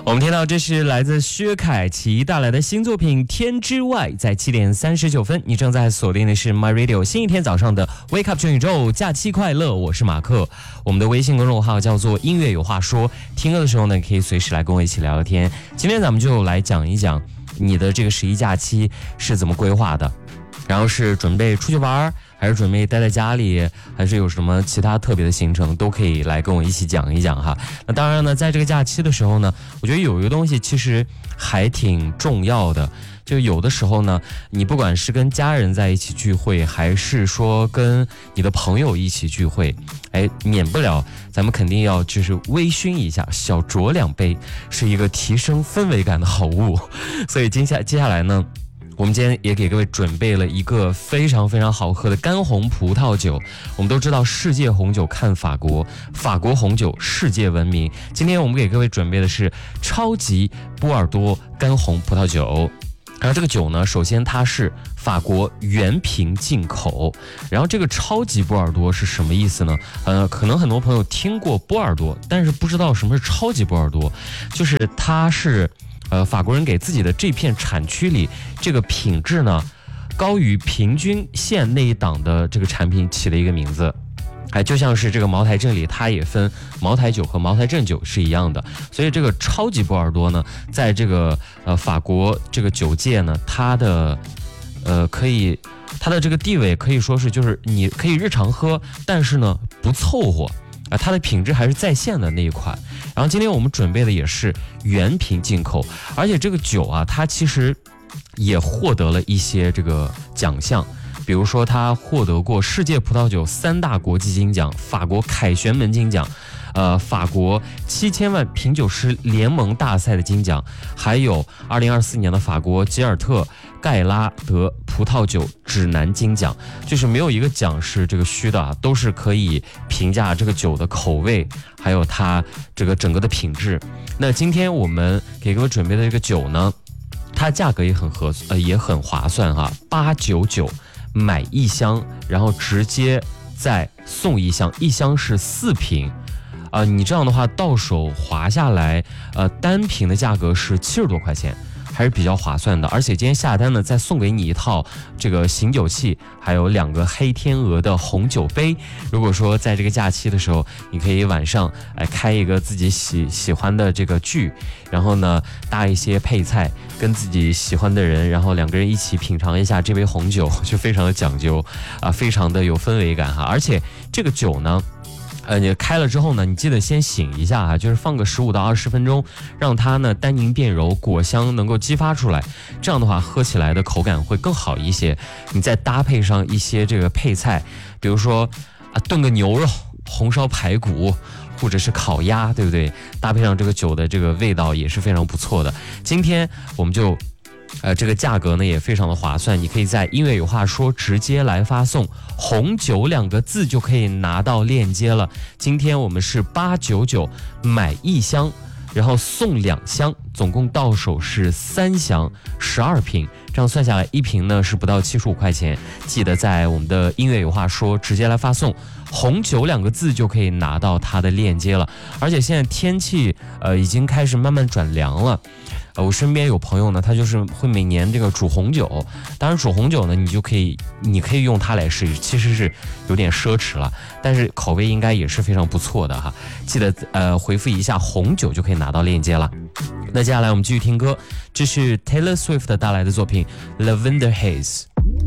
我们听到这是来自薛凯琪带来的新作品《天之外》，在7点39分，你正在锁定的是 My Radio 新一天早上的 Wake Up 全宇宙，假期快乐，我是马克。我们的微信公众号叫做音乐有话说，听歌的时候呢，可以随时来跟我一起聊聊天。今天咱们就来讲一讲你的这个11假期是怎么规划的，然后是准备出去玩，还是准备待在家里，还是有什么其他特别的行程，都可以来跟我一起讲一讲哈。那当然呢，在这个假期的时候呢，我觉得有一个东西其实还挺重要的，就有的时候呢，你不管是跟家人在一起聚会，还是说跟你的朋友一起聚会，免不了咱们肯定要就是微醺一下，小酌2杯，是一个提升氛围感的好物。所以接下来呢，我们今天也给各位准备了一个非常非常好喝的干红葡萄酒。我们都知道世界红酒看法国，法国红酒世界闻名。今天我们给各位准备的是超级波尔多干红葡萄酒。然后这个酒呢，首先它是法国原瓶进口。然后这个超级波尔多是什么意思呢？可能很多朋友听过波尔多，但是不知道什么是超级波尔多。就是它是法国人给自己的这片产区里这个品质呢高于平均线那一档的这个产品起了一个名字。就像是这个茅台镇里它也分茅台酒和茅台镇酒是一样的。所以这个超级波尔多呢，在这个法国这个酒界呢，它的这个地位可以说是就是你可以日常喝，但是呢不凑合它的品质还是在线的那一款。然后今天我们准备的也是原瓶进口，而且这个酒啊，它其实也获得了一些这个奖项。比如说它获得过世界葡萄酒3大国际金奖，法国凯旋门金奖，法国7000万品酒师联盟大赛的金奖，还有2024年的法国吉尔特盖拉德葡萄酒指南金奖。就是没有一个奖是这个虚的都是可以评价这个酒的口味，还有它这个整个的品质。那今天我们给各位准备的这个酒呢，它价格也很划算哈，899买1箱，然后直接再送1箱，1箱是4瓶。你这样的话到手划下来，单瓶的价格是70多块钱，还是比较划算的。而且今天下单呢，再送给你一套这个醒酒器，还有2个黑天鹅的红酒杯。如果说在这个假期的时候，你可以晚上开一个自己喜欢的这个剧，然后呢搭一些配菜，跟自己喜欢的人，然后2个人一起品尝一下这杯红酒，就非常的讲究非常的有氛围感哈。而且这个酒呢，你开了之后呢，你记得先醒一下就是放个15到20分钟，让它呢单宁变柔，果香能够激发出来，这样的话喝起来的口感会更好一些。你再搭配上一些这个配菜，比如说炖个牛肉、红烧排骨，或者是烤鸭，对不对？搭配上这个酒的这个味道也是非常不错的。今天我们就这个价格呢也非常的划算，你可以在音乐有话说直接来发送红酒2个字就可以拿到链接了。今天我们是899买1箱，然后送2箱，总共到手是3箱12瓶，这样算下来1瓶呢是不到75块钱。记得在我们的音乐有话说直接来发送红酒2个字就可以拿到它的链接了。而且现在天气已经开始慢慢转凉了。我身边有朋友呢，他就是会每年这个煮红酒。当然煮红酒呢，你可以用它来试，其实是有点奢侈了，但是口味应该也是非常不错的哈。记得回复一下红酒就可以拿到链接了。那接下来我们继续听歌，这是 Taylor Swift 带来的作品 Lavender Haze。